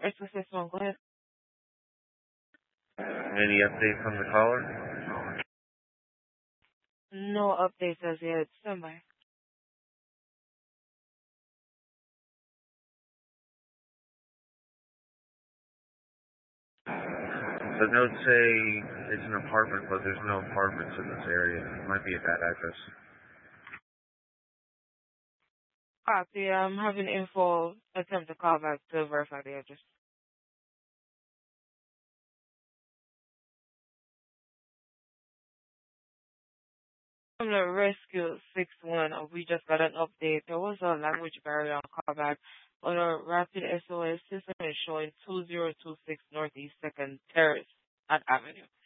Rescue system, go ahead. Any update from the caller? No updates as yet. Stand by. The notes say it's an apartment, but there's no apartments in this area. It might be at that address. Copy. I'm having info attempt to call back to verify the address. From the rescue 6-1, we just got an update. There was a language barrier on callback, but a rapid SOS system is showing 2026 Northeast 2nd Terrace at Avenue.